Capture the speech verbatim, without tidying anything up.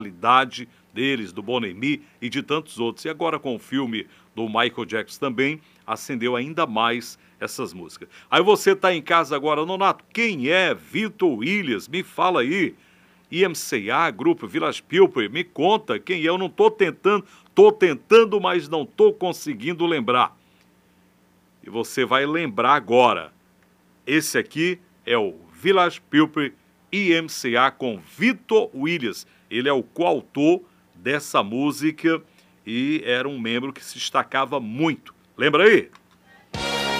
qualidade deles, do Bon Ami e de tantos outros. E agora com o filme do Michael Jackson também, acendeu ainda mais essas músicas. Aí você tá em casa agora, Nonato, quem é Vitor Williams? Me fala aí. I M C A, Grupo Village People, me conta quem é. Eu não tô tentando, tô tentando, mas não tô conseguindo lembrar. E você vai lembrar agora. Esse aqui é o Village People I M C A com Vitor Williams. Ele é o coautor dessa música e era um membro que se destacava muito. Lembra aí?